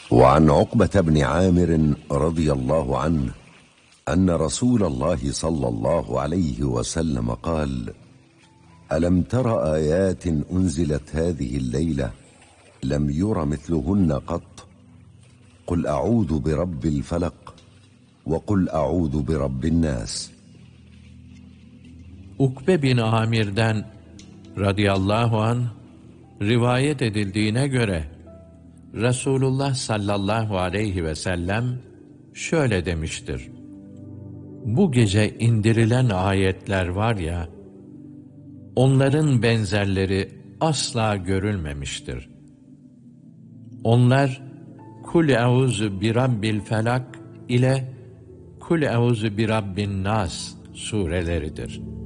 وعن عقبة بن عامر رضي الله عنه أن رسول الله صلى الله عليه وسلم قال: ألم تر آيات أنزلت هذه الليلة لم ير مثلهن قط، قل أعوذ برب الفلق وقل أعوذ برب الناس. Ukbe bin Amir'den radıyallahu anh rivayet edildiğine göre Resulullah sallallahu aleyhi ve sellem şöyle demiştir: Bu gece indirilen ayetler var ya, onların benzerleri asla görülmemiştir. Onlar Kul euzu bi rabbil felak ile Kul euzu bi rabbin nas sureleridir.